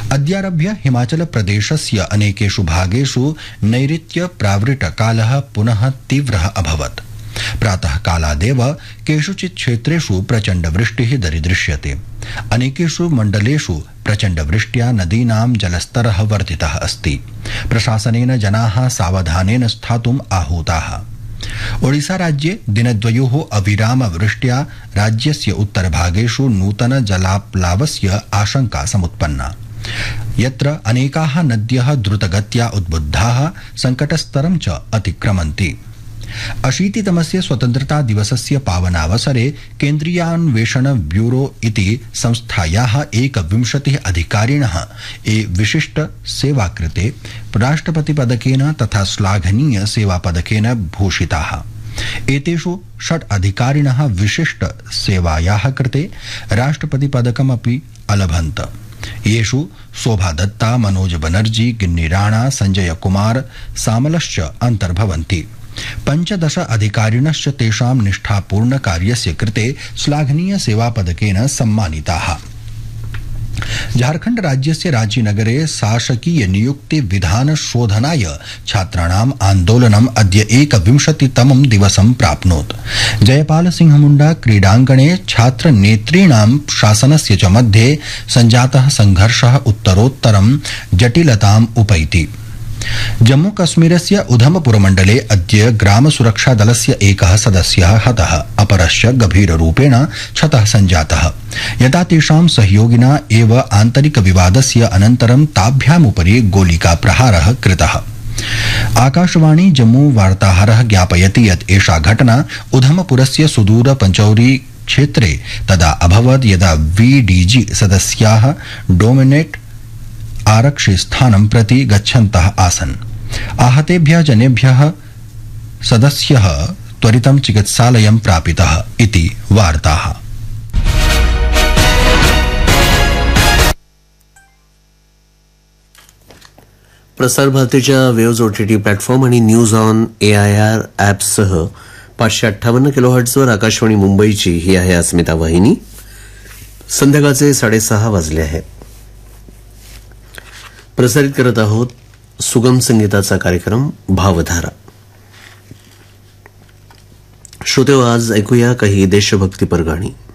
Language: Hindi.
अद्यारभ्य हिमाचल प्रदेशस्य अनेकेषु भागेषु नैऋत्य प्रावृट्कालः पुनः तीव्रः अभवत्। प्रातः कालादेव केषुचित् क्षेत्रेषु प्रचण्डवृष्टिः दरीदृश्यते। अनेकेषु मण्डलेषु प्रचण्डवृष्ट्या नदीनां जलस्तरः वर्धितः अस्ति। प्रशासनेन जनाः सावधानेन स्थातुम् आहूताः। ओडिशा राज्ये दिनद्वयोः अविराम वृष्ट्या राज्यस्य उत्तरभागेषु नूतन जलाप्लावस्य आशंका समुत्पन्ना, यत्र अनेकाः नद्यः द्रुतगत्या उद्बुद्धाः संकटस्तरं च अतिक्रमन्ति। 80तमस्य स्वतन्त्रता दिवसस्य पावनावसरे केन्द्रीयान्वेषण ब्यूरो इति संस्थायाः 21 अधिकारिणः विशिष्ट सेवाकृते राष्ट्रपतिपदकेन तथा श्लाघनीय सेवापदकेन भूषिताः। एतेषु 6 अधिकारिणः विशिष्ट सेवायाः कृते राष्ट्रपतिपदकमपि अलभन्त। येषु शोभा दत्ता, मनोज बनर्जी, गिन्नी राणा, संजय कुमार सामलश्च अन्तर्भवन्ति। 15 अधिकारिणश्च तेषां निष्ठापूर्ण कार्यस्य कृते श्लाघनीय सेवापदकेन सम्मानिताः। झारखण्ड राज्यस्य रांचीनगरे शासकीय नियुक्ति विधान शोधनाय छात्राणाम् आन्दोलनम् अद्य 21तमं दिवसं प्राप्नोत्। जयपाल सिंह मुंडा क्रीडाङ्गणे छात्र नेतॄणां शासनस्य च मध्ये सञ्जातः संघर्षः उत्तरोत्तरं जटिलताम् उपैति। जम्मू कश्मीरस्य उधमपुर मण्डले अद्य ग्राम सुरक्षा दलस्य एकः सदस्यः हतः, अपरश्च गभीररूपेण क्षतः सञ्जातः, यदा तेषां सहयोगिना एव आन्तरिक विवादस्य अनन्तरं ताभ्यामुपरि गोलिकाप्रहारः कृतः। आकाशवाणी जम्मू वार्ताहरः ज्ञापयति यत् एषा घटना उधमपुरस्य सुदूर पंचौरी क्षेत्रे तदा अभवत् यदा VDG सदस्याः डोमिनेट आरक्षि स्थानं प्रति गच्छन्तः आसन्। आहतेभ्यः जनेभ्यः सदस्यः त्वरितं चिकित्सालयं प्रापितः इति वार्ताः। प्रसार भारतीच्या वेव्ज OTT प्लॅटफॉर्म आणि न्यूज ऑन AIR ॲपसह 558 किलोहर्ट्झवर आकाशवाणी मुंबईची ही आहे अस्मिता वाहिनी। संध्याकाळचे 6:30 वाजले आहेत। प्रसारित करत आहोत सुगम संगीताचा कार्यक्रम भावधारा। श्रोतेहो, आज ऐकूया काही देशभक्तीपर गाणी।